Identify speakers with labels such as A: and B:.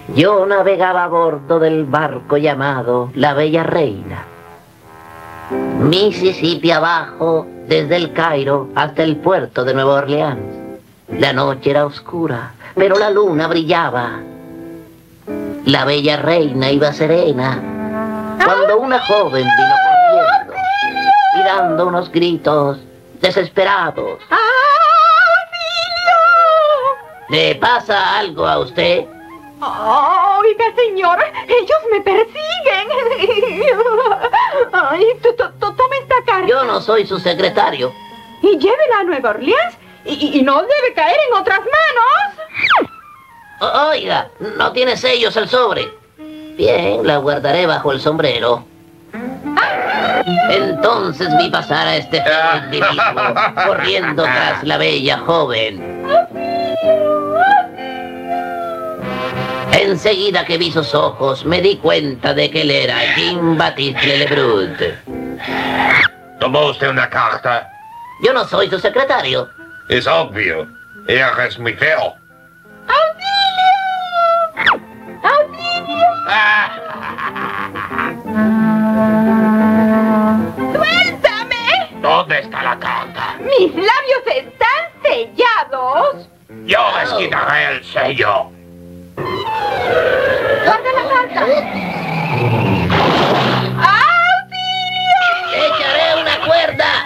A: Yo navegaba a bordo del barco llamado La Bella Reina. Mississippi abajo, desde el Cairo hasta el puerto de Nueva Orleans. La noche era oscura, pero la luna brillaba. La Bella Reina iba serena, cuando una joven vino corriendo y dando unos gritos desesperados.
B: ¡Auxilio!
A: ¿Le pasa algo a usted?
B: Oiga, señor, ellos me persiguen. Ay, tome esta carta.
A: Yo no soy su secretario.
B: Y llévela a Nueva Orleans y no debe caer en otras manos.
A: Oiga, no tiene sellos el sobre. Bien, la guardaré bajo el sombrero. Entonces vi pasar a este individuo corriendo tras la bella joven. Enseguida que vi sus ojos, me di cuenta de que él era Jean-Baptiste Lebrun.
C: ¿Tomó usted una carta?
A: Yo no soy su secretario.
C: Es obvio. Eres muy feo.
B: ¡Auxilio! ¡Auxilio! ¡Suéltame!
C: ¿Dónde está la carta?
B: ¡Mis labios están sellados!
C: Yo les quitaré el sello.
B: ¡Guarda la carta!